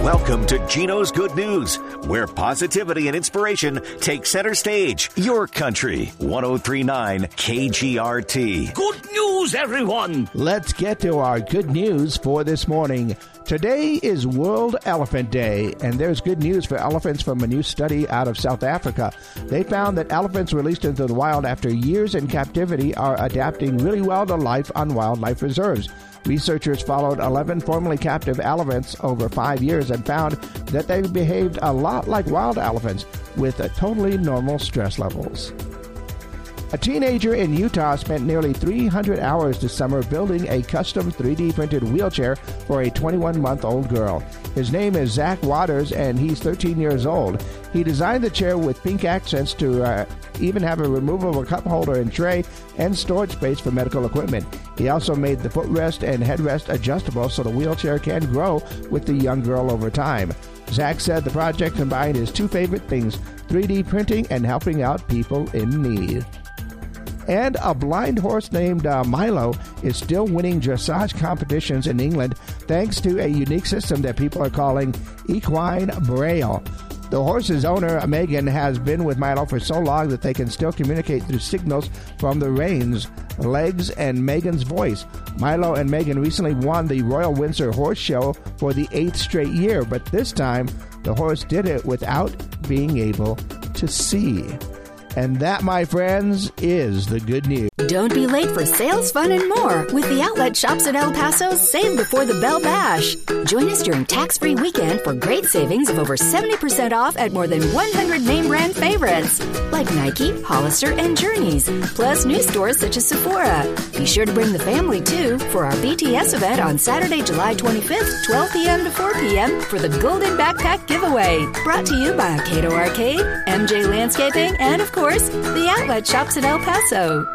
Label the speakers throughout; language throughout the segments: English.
Speaker 1: Welcome to Gino's Good News, where positivity and inspiration take center stage. Your country, 103.9 KGRT.
Speaker 2: Good news, everyone!
Speaker 3: Let's get to our good news for this morning. Today is World Elephant Day, and there's good news for elephants from a new study out of South Africa. They found that elephants released into the wild after years in captivity are adapting really well to life on wildlife reserves. Researchers followed 11 formerly captive elephants over 5 years and found that they behaved a lot like wild elephants with totally normal stress levels. A teenager in Utah spent nearly 300 hours this summer building a custom 3D printed wheelchair for a 21-month-old girl. His name is Zach Waters, and he's 13 years old. He designed the chair with pink accents to even have a removable cup holder and tray and storage space for medical equipment. He also made the footrest and headrest adjustable so the wheelchair can grow with the young girl over time. Zach said the project combined his two favorite things, 3D printing and helping out people in need. And a blind horse named Milo is still winning dressage competitions in England thanks to a unique system that people are calling equine braille. The horse's owner, Megan, has been with Milo for so long that they can still communicate through signals from the reins, legs, and Megan's voice. Milo and Megan recently won the Royal Windsor Horse Show for the 8th straight year, but this time the horse did it without being able to see. And that, my friends, is the good news.
Speaker 4: Don't be late for sales, fun, and more with the Outlet Shops at El Paso's Save Before the Bell Bash. Join us during tax-free weekend for great savings of over 70% off at more than 100 name brand favorites like Nike, Hollister, and Journeys, plus new stores such as Sephora. Be sure to bring the family, too, for our BTS event on Saturday, July 25th, 12 p.m. to 4 p.m. for the Golden Backpack Giveaway. Brought to you by Cato Arcade, MJ Landscaping, and, of course, the Outlet Shops at El Paso.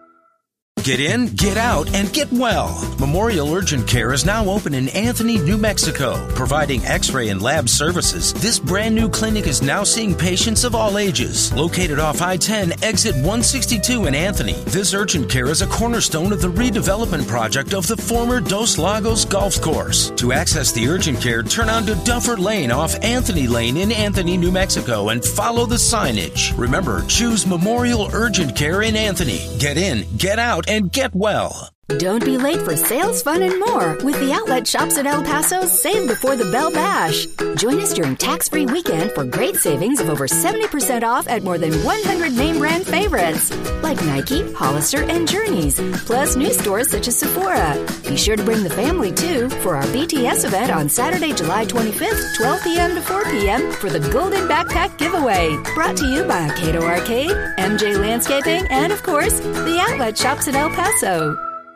Speaker 5: Get in, get out, and get well. Memorial Urgent Care is now open in Anthony, New Mexico, providing x-ray and lab services. This brand new clinic is now seeing patients of all ages. Located off I-10, exit 162 in Anthony, this urgent care is a cornerstone of the redevelopment project of the former Dos Lagos Golf Course. To access the urgent care, turn onto Duffer Lane off Anthony Lane in Anthony, New Mexico, and follow the signage. Remember, choose Memorial Urgent Care in Anthony. Get in, get out, and get well.
Speaker 4: Don't be late for sales, fun, and more with the Outlet Shops at El Paso's Save Before the Bell Bash. Join us during tax-free weekend for great savings of over 70% off at more than 100 name brand favorites like Nike, Hollister, and Journeys, plus new stores such as Sephora. Be sure to bring the family, too, for our BTS event on Saturday, July 25th, 12 p.m. to 4 p.m. for the Golden Backpack Giveaway. Brought to you by Cato Arcade, MJ Landscaping, and, of course, the Outlet Shops at El Paso.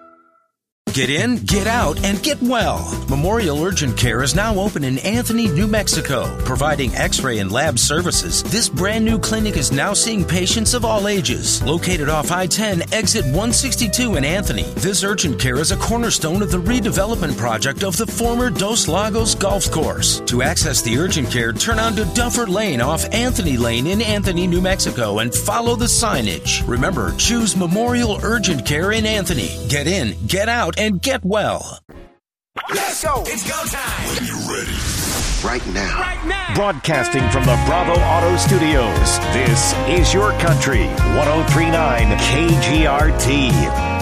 Speaker 5: Get in, get out, and get well. Memorial Urgent Care is now open in Anthony, New Mexico, providing x-ray and lab services. This brand new clinic is now seeing patients of all ages. Located off I-10, exit 162 in Anthony, this urgent care is a cornerstone of the redevelopment project of the former Dos Lagos Golf Course. To access the urgent care, turn onto Duffer Lane off Anthony Lane in Anthony, New Mexico, and follow the signage. Remember, choose Memorial Urgent Care in Anthony. Get in, get out, and get well.
Speaker 2: Let's go! It's go time!
Speaker 6: When you're ready. Right now.
Speaker 2: Right now!
Speaker 1: Broadcasting from the Bravo Auto Studios, this is Your Country, 103.9 KGRT.